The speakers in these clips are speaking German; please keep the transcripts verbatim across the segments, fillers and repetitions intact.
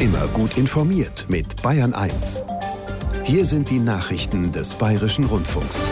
Immer gut informiert mit Bayern eins. Hier sind die Nachrichten des Bayerischen Rundfunks.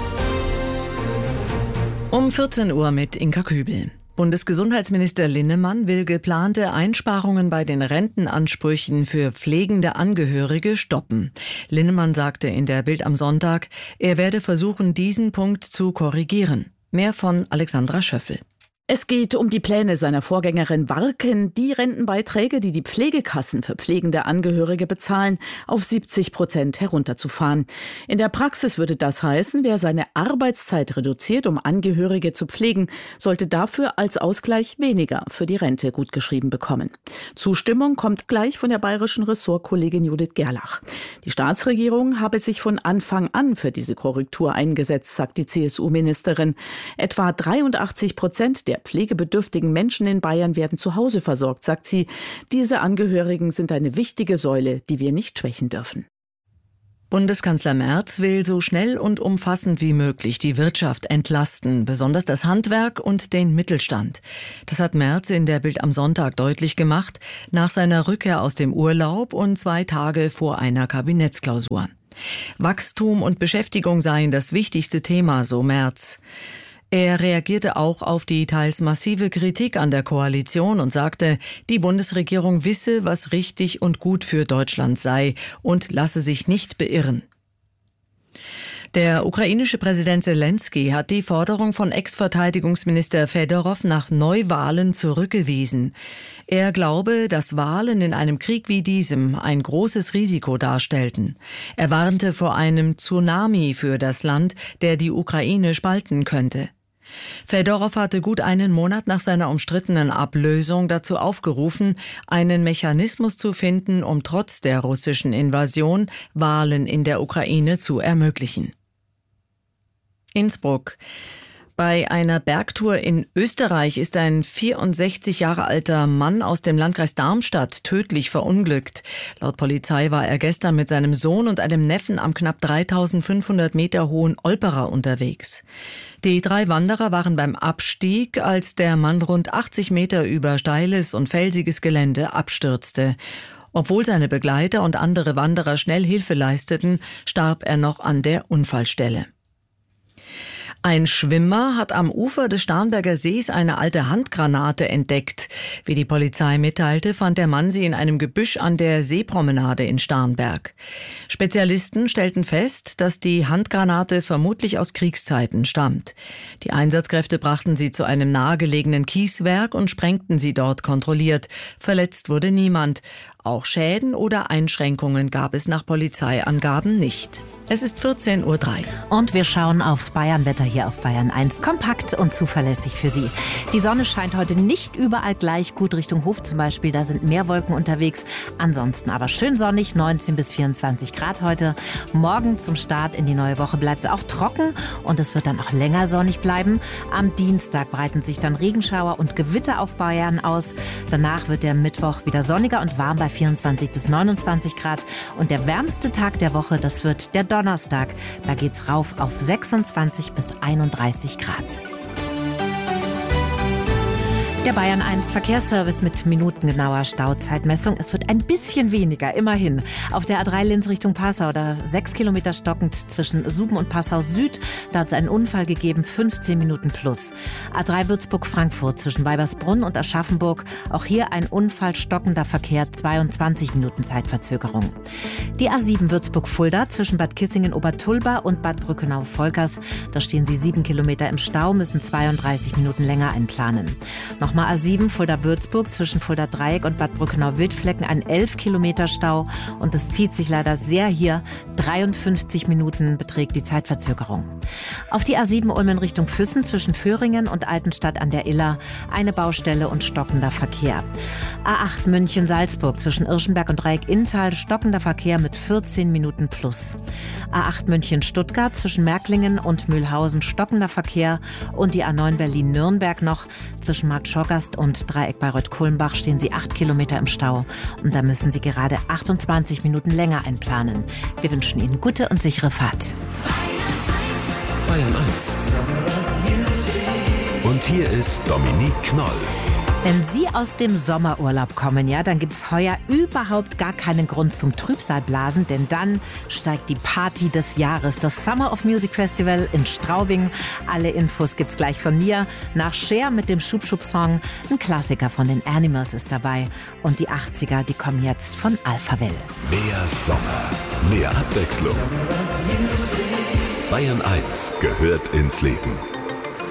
Um vierzehn Uhr mit Inka Kübel. Bundesgesundheitsminister Linnemann will geplante Einsparungen bei den Rentenansprüchen für pflegende Angehörige stoppen. Linnemann sagte in der Bild am Sonntag, er werde versuchen, diesen Punkt zu korrigieren. Mehr von Alexandra Schöffel. Es geht um die Pläne seiner Vorgängerin Warken, die Rentenbeiträge, die die Pflegekassen für pflegende Angehörige bezahlen, auf siebzig Prozent herunterzufahren. In der Praxis würde das heißen, wer seine Arbeitszeit reduziert, um Angehörige zu pflegen, sollte dafür als Ausgleich weniger für die Rente gutgeschrieben bekommen. Zustimmung kommt gleich von der bayerischen Ressortkollegin Judith Gerlach. Die Staatsregierung habe sich von Anfang an für diese Korrektur eingesetzt, sagt die C S U-Ministerin. Etwa dreiundachtzig Prozent der pflegebedürftigen Menschen in Bayern werden zu Hause versorgt, sagt sie. Diese Angehörigen sind eine wichtige Säule, die wir nicht schwächen dürfen. Bundeskanzler Merz will so schnell und umfassend wie möglich die Wirtschaft entlasten, besonders das Handwerk und den Mittelstand. Das hat Merz in der Bild am Sonntag deutlich gemacht, nach seiner Rückkehr aus dem Urlaub und zwei Tage vor einer Kabinettsklausur. Wachstum und Beschäftigung seien das wichtigste Thema, so Merz. Er reagierte auch auf die teils massive Kritik an der Koalition und sagte, die Bundesregierung wisse, was richtig und gut für Deutschland sei und lasse sich nicht beirren. Der ukrainische Präsident Selenskyj hat die Forderung von Ex-Verteidigungsminister Fedorow nach Neuwahlen zurückgewiesen. Er glaube, dass Wahlen in einem Krieg wie diesem ein großes Risiko darstellten. Er warnte vor einem Tsunami für das Land, der die Ukraine spalten könnte. Fedorow hatte gut einen Monat nach seiner umstrittenen Ablösung dazu aufgerufen, einen Mechanismus zu finden, um trotz der russischen Invasion Wahlen in der Ukraine zu ermöglichen. Innsbruck. Bei einer Bergtour in Österreich ist ein vierundsechzig Jahre alter Mann aus dem Landkreis Darmstadt tödlich verunglückt. Laut Polizei war er gestern mit seinem Sohn und einem Neffen am knapp dreitausendfünfhundert Meter hohen Olperer unterwegs. Die drei Wanderer waren beim Abstieg, als der Mann rund achtzig Meter über steiles und felsiges Gelände abstürzte. Obwohl seine Begleiter und andere Wanderer schnell Hilfe leisteten, starb er noch an der Unfallstelle. Ein Schwimmer hat am Ufer des Starnberger Sees eine alte Handgranate entdeckt. Wie die Polizei mitteilte, fand der Mann sie in einem Gebüsch an der Seepromenade in Starnberg. Spezialisten stellten fest, dass die Handgranate vermutlich aus Kriegszeiten stammt. Die Einsatzkräfte brachten sie zu einem nahegelegenen Kieswerk und sprengten sie dort kontrolliert. Verletzt wurde niemand. Auch Schäden oder Einschränkungen gab es nach Polizeiangaben nicht. Es ist vierzehn Uhr drei. Und wir schauen aufs Bayernwetter hier auf Bayern eins. Kompakt und zuverlässig für Sie. Die Sonne scheint heute nicht überall gleich gut. Richtung Hof zum Beispiel, da sind mehr Wolken unterwegs. Ansonsten aber schön sonnig, neunzehn bis vierundzwanzig Grad heute. Morgen zum Start in die neue Woche bleibt es auch trocken und es wird dann auch länger sonnig bleiben. Am Dienstag breiten sich dann Regenschauer und Gewitter auf Bayern aus. Danach wird der Mittwoch wieder sonniger und warm bei vierundzwanzig bis neunundzwanzig Grad. Und der wärmste Tag der Woche, das wird der Donnerstag. Da geht's rauf auf sechsundzwanzig bis einunddreißig Grad. Der Bayern eins Verkehrsservice mit minutengenauer Stauzeitmessung. Es wird ein bisschen weniger, immerhin. Auf der A drei Linz Richtung Passau, da sechs Kilometer stockend zwischen Suben und Passau Süd. Da hat es einen Unfall gegeben, fünfzehn Minuten plus. A drei Würzburg-Frankfurt zwischen Weibersbrunn und Aschaffenburg. Auch hier ein Unfall, stockender Verkehr, zweiundzwanzig Minuten Zeitverzögerung. Die A sieben Würzburg-Fulda zwischen Bad Kissingen-Obertulba und Bad Brückenau-Volkers. Da stehen Sie sieben Kilometer im Stau, müssen zweiunddreißig Minuten länger einplanen. Noch Nochmal A sieben Fulda-Würzburg zwischen Fulda-Dreieck und Bad Brückenau-Wildflecken ein elf Kilometer Stau und es zieht sich leider sehr hier. dreiundfünfzig Minuten beträgt die Zeitverzögerung. Auf die A sieben Ulm in Richtung Füssen zwischen Föhringen und Altenstadt an der Iller eine Baustelle und stockender Verkehr. A acht München-Salzburg zwischen Irschenberg und Dreieck-Inntal stockender Verkehr mit vierzehn Minuten plus. A acht München-Stuttgart zwischen Märklingen und Mühlhausen stockender Verkehr und die A neun Berlin-Nürnberg noch zwischen Marktschorgast und Dreieck Bayreuth-Kulmbach stehen Sie acht Kilometer im Stau und da müssen Sie gerade achtundzwanzig Minuten länger einplanen. Wir wünschen Ihnen gute und sichere Fahrt. Bayern eins. Und hier ist Dominique Knoll. Wenn Sie aus dem Sommerurlaub kommen, ja, dann gibt es heuer überhaupt gar keinen Grund zum Trübsalblasen, denn dann steigt die Party des Jahres, das Summer of Music Festival in Straubing. Alle Infos gibt's gleich von mir. Nach Cher mit dem Schub-Schub-Song, ein Klassiker von den Animals ist dabei. Und die achtziger, die kommen jetzt von Alphaville. Mehr Sommer, mehr Abwechslung. Bayern eins gehört ins Leben.